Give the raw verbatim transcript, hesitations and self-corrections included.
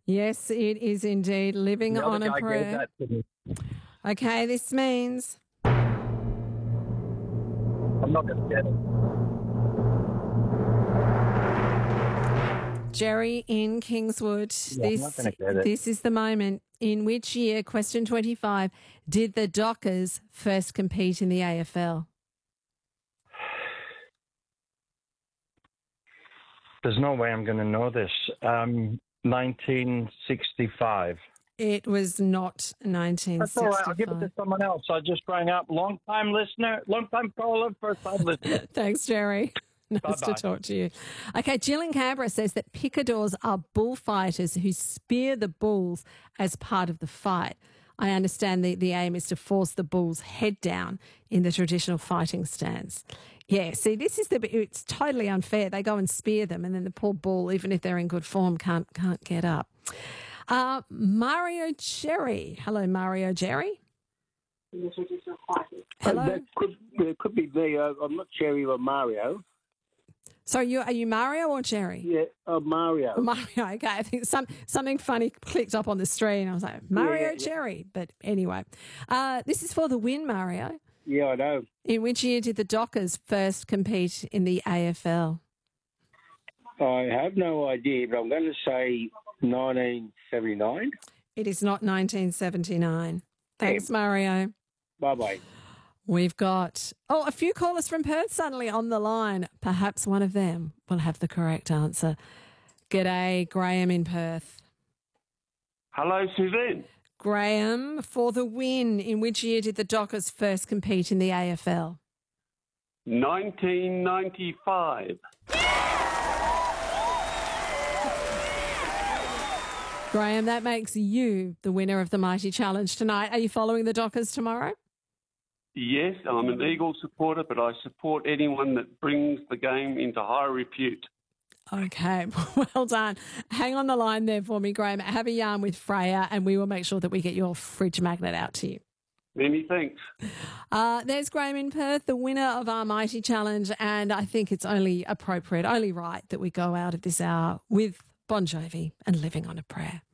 Yes, it is indeed living The on other a guy gave prayer. that to me. Okay, this means I'm not going to get it. Jerry in Kingswood. Yeah, I'm this not gonna get it. this is the moment. In which year, question twenty-five, did the Dockers first compete in the A F L? There's no way I'm going to know this. Um, nineteen sixty-five. It was not nineteen That's all right. sixty-five. I'll give it to someone else. I just rang up. Long time listener, long time caller, first time listener. Thanks, Jerry. Nice Bye-bye. to talk to you. Okay, Jill in Canberra says that picadors are bullfighters who spear the bulls as part of the fight. I understand the, the aim is to force the bull's head down in the traditional fighting stance. Yeah, see, this is the it's totally unfair. They go and spear them, and then the poor bull, even if they're in good form, can't can't get up. Uh, Mario Jerry. Hello, Mario Jerry. Hello. Uh, that could, it could be me. Uh, I'm not Jerry or Mario. So you are you Mario or Jerry? Yeah, uh, Mario. Oh, Mario. Okay, I think some something funny clicked up on the screen. I was like Mario Yeah, yeah. Jerry, but anyway, uh, this is for the win, Mario. Yeah, I know. In which year did the Dockers first compete in the A F L? I have no idea, but I'm going to say nineteen seventy-nine. It is not nineteen seventy-nine. Thanks, Mario. Bye-bye. We've got, oh, a few callers from Perth suddenly on the line. Perhaps one of them will have the correct answer. G'day, Graham in Perth. Hello, Suzanne. Graham, for the win, in which year did the Dockers first compete in the A F L? nineteen ninety-five. Graham, that makes you the winner of the Mighty Challenge tonight. Are you following the Dockers tomorrow? Yes, I'm an Eagle supporter, but I support anyone that brings the game into high repute. Okay, well done. Hang on the line there for me, Graham. Have a yarn with Freya and we will make sure that we get your fridge magnet out to you. Many thanks. Uh, there's Graham in Perth, the winner of our Mighty Challenge, and I think it's only appropriate, only right that we go out of this hour with Bon Jovi and Living on a Prayer.